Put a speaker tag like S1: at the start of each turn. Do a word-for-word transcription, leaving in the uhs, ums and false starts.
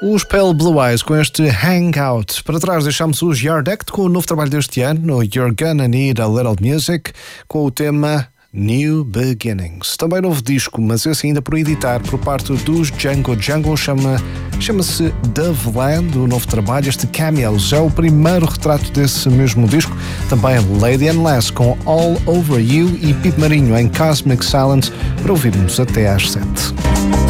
S1: Os Pale Blue Eyes com este Hangout. Para trás deixamos os Yard Act com o novo trabalho deste ano, You're Gonna Need a Little Music, com o tema New Beginnings. Também novo disco, mas esse ainda por editar, por parte dos Django Django, chama, chama-se Dove Land, o novo trabalho. Este Cameos é o primeiro retrato desse mesmo disco. Também Lady and Lass com All Over You e Pete Marinho em Cosmic Silence, para ouvirmos até às sete.